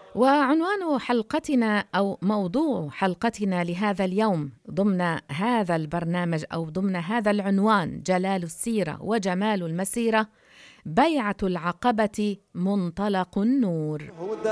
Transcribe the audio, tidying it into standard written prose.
وعنوان حلقتنا أو موضوع حلقتنا لهذا اليوم ضمن هذا البرنامج أو ضمن هذا العنوان جلال السيرة وجمال المسيرة: بيعة العقبة منطلق النور.